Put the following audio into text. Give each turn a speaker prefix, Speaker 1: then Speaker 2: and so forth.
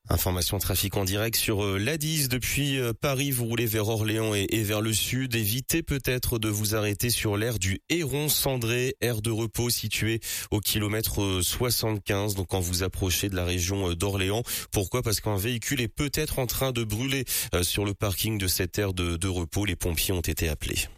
Speaker 1: Information trafic en direct sur l'A10 depuis Paris. Vous roulez vers Orléans et vers le sud. Évitez peut-être de vous arrêter sur l'aire du Héron-Cendré, aire de repos située au kilomètre 75. Donc quand vous approchez de la région d'Orléans. Pourquoi ? Parce qu'un véhicule est peut-être en train de brûler sur le parking de cette aire de repos. Les pompiers ont été appelés.